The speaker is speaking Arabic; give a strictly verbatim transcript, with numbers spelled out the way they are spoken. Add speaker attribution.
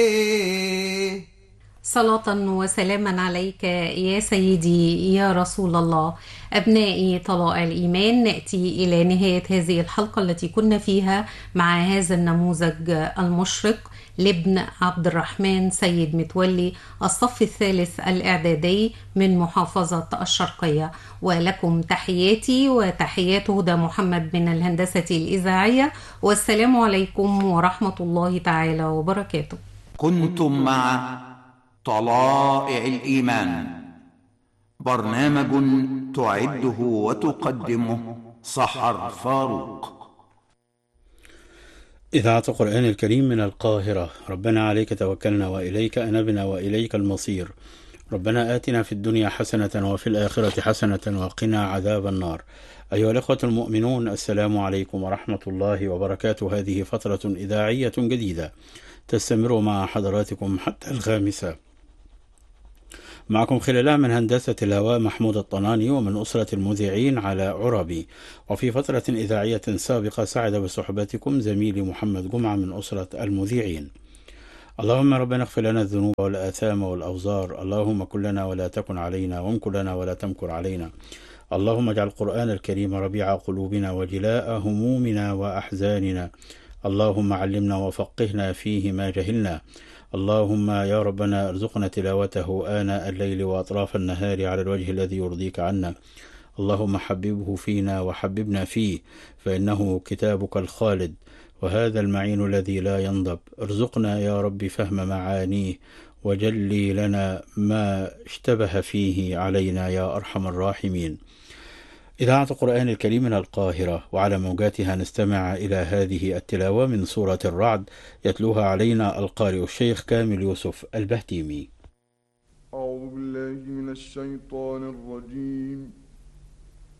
Speaker 1: صلاة وسلاما عليك يا سيدي يا رسول الله. أبنائي طلائع الإيمان، نأتي إلى نهاية هذه الحلقة التي كنا فيها مع هذا النموذج المشرق لابن عبد الرحمن سيد متولي، الصف الثالث الإعدادي من محافظة الشرقية. ولكم تحياتي وتحيات هدى محمد من الهندسة الإذاعية، والسلام عليكم ورحمة الله تعالى وبركاته.
Speaker 2: كنتم مع طلائع الإيمان، برنامج تعده وتقدمه سحر فاروق.
Speaker 3: إذاعة القرآن الكريم من القاهرة. ربنا عليك توكلنا وإليك أنبنا وإليك المصير. ربنا آتنا في الدنيا حسنة وفي الآخرة حسنة وقنا عذاب النار. أيها الأخوة المؤمنون، السلام عليكم ورحمة الله وبركاته. هذه فترة إذاعية جديدة تستمر مع حضراتكم حتى الخامسة. معكم خلالها من هندسة الهواء محمود الطناني، ومن أسرة المذيعين على عربي. وفي فترة إذاعية سابقة سعد بصحبتكم زميلي محمد جمعة من أسرة المذيعين. اللهم ربنا اغفر لنا الذنوب والآثام والأوزار، اللهم كن لنا ولا تكن علينا، وامكر لنا ولا تمكر علينا. اللهم اجعل القرآن الكريم ربيع قلوبنا وجلاء همومنا وأحزاننا. اللهم علمنا وفقهنا فيه ما جهلنا. اللهم يا ربنا ارزقنا تلاوته آناء الليل وأطراف النهار على الوجه الذي يرضيك عنا. اللهم حببه فينا وحببنا فيه، فإنه كتابك الخالد وهذا المعين الذي لا ينضب. ارزقنا يا رب فهم معانيه، وجلي لنا ما اشتبه فيه علينا يا أرحم الراحمين. إذاعة القرآن الكريم من القاهرة، وعلى موجاتها نستمع إلى هذه التلاوة من سورة الرعد، يتلوها علينا القارئ الشيخ كامل يوسف البهتيمي.
Speaker 4: أعوذ بالله من الشيطان الرجيم.